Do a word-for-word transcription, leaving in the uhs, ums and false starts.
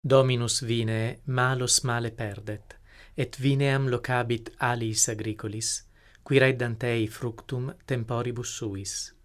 Dominus vine malos male perdet, et vineam locabit aliis agricolis, qui reddant ei fructum temporibus suis.